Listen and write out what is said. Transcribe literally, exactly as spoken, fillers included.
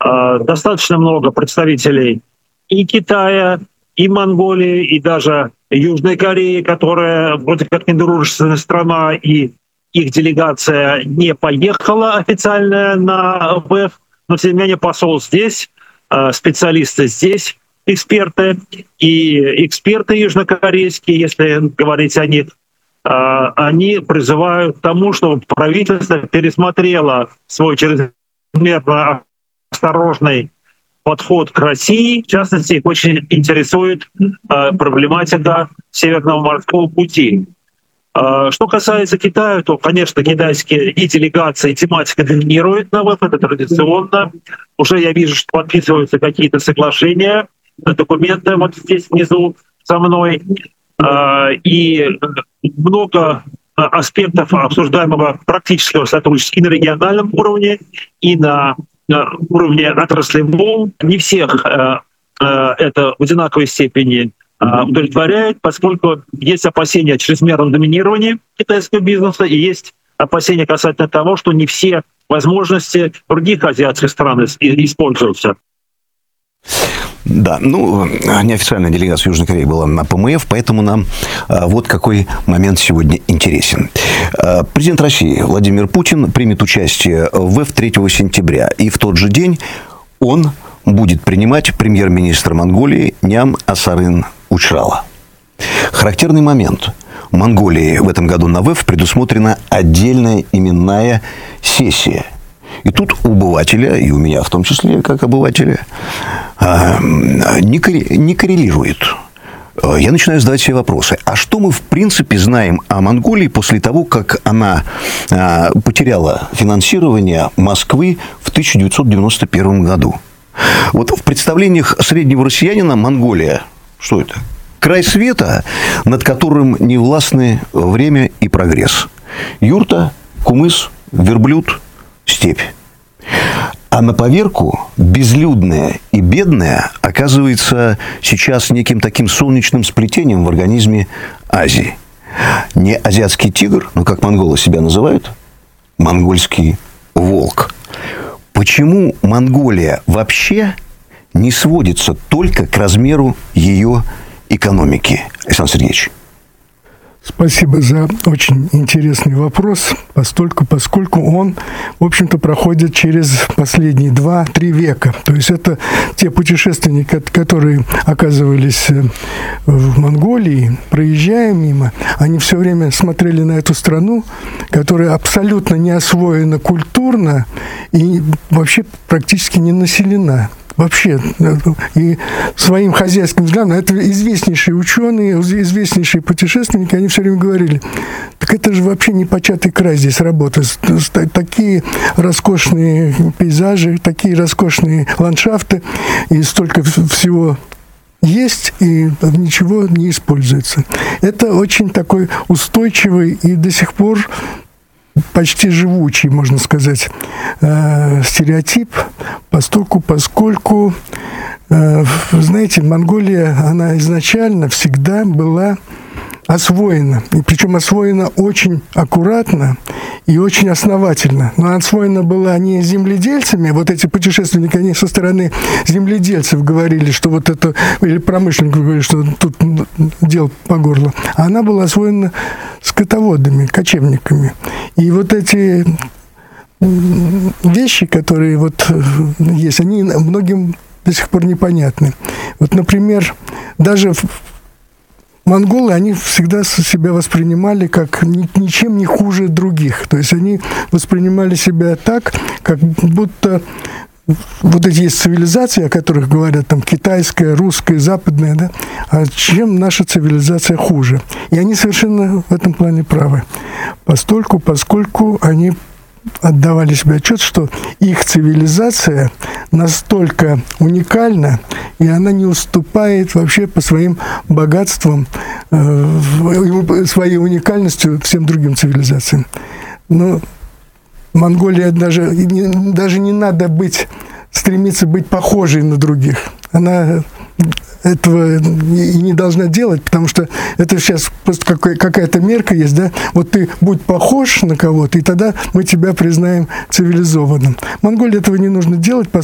достаточно много представителей и Китая, и Монголии, и даже Южной Кореи, которая вроде как недружественная страна, и их делегация не поехала официально на ВЭФ, но тем не менее посол здесь, специалисты здесь, эксперты, и эксперты южнокорейские, если говорить о них, они призывают к тому, чтобы правительство пересмотрело свой чрезмерно осторожный подход к России. В частности, их очень интересует проблематика Северного морского пути. Что касается Китая, то, конечно, китайские и делегации, и тематика доминирует на ВЭФ, это традиционно. Уже я вижу, что подписываются какие-то соглашения, документы вот здесь внизу со мной. И много аспектов обсуждаемого практического сотрудничества и на региональном уровне, и на уровне отраслевом. Не всех это в одинаковой степени удовлетворяет, поскольку есть опасения о чрезмерном доминировании китайского бизнеса и есть опасения касательно того, что не все возможности других азиатских стран используются. Да, ну, неофициальная делегация Южной Кореи была на ПМФ, поэтому нам а, вот какой момент сегодня интересен. А, президент России Владимир Путин примет участие в ВЭФ третьего сентября, и в тот же день он будет принимать премьер-министра Монголии Ням Асарын Учрала. Характерный момент. В Монголии в этом году на ВЭФ предусмотрена отдельная именная сессия. И тут у обывателя, и у меня в том числе, как обывателя, не коррелирует. Я начинаю задавать себе вопросы. А что мы, в принципе, знаем о Монголии после того, как она потеряла финансирование Москвы в тысяча девятьсот девяносто первом году? Вот в представлениях среднего россиянина Монголия, что это? Край света, над которым не властны время и прогресс. Юрта, кумыс, верблюд, степь. А на поверку безлюдная и бедная оказывается сейчас неким таким солнечным сплетением в организме Азии. Не азиатский тигр, но как монголы себя называют, монгольский волк. Почему Монголия вообще не сводится только к размеру ее экономики, Александр Сергеевич? Спасибо за очень интересный вопрос, постольку, поскольку он, в общем-то, проходит через последние два-три века. То есть это те путешественники, которые оказывались в Монголии, проезжая мимо, они все время смотрели на эту страну, которая абсолютно не освоена культурно и вообще практически не населена. Вообще, и своим хозяйским взглядом, это известнейшие ученые, известнейшие путешественники, они все время говорили, так это же вообще непочатый край здесь работает. Такие роскошные пейзажи, такие роскошные ландшафты, и столько всего есть, и ничего не используется. Это очень такой устойчивый и до сих пор почти живучий, можно сказать, э, стереотип, поскольку, поскольку э, знаете, Монголия, она изначально всегда была освоена. И причем освоена очень аккуратно и очень основательно. Но освоена была не земледельцами. Вот эти путешественники, они со стороны земледельцев говорили, что вот это, или промышленников говорили, что тут дел по горло. А она была освоена скотоводами, кочевниками. И вот эти вещи, которые вот есть, они многим до сих пор непонятны. Вот, например, даже в монголы, они всегда себя воспринимали как ничем не хуже других. То есть они воспринимали себя так, как будто вот эти есть цивилизации, о которых говорят, там, китайская, русская, западная, да, а чем наша цивилизация хуже. И они совершенно в этом плане правы. Постольку, поскольку они отдавали себе отчет, что их цивилизация настолько уникальна, и она не уступает вообще по своим богатствам, э, своей уникальностью всем другим цивилизациям. Но Монголия даже, даже не надо быть, стремиться быть похожей на других. Она этого и не должна делать, потому что это сейчас просто какая-то мерка есть, да? Вот ты будь похож на кого-то, и тогда мы тебя признаем цивилизованным. Монголии этого не нужно делать,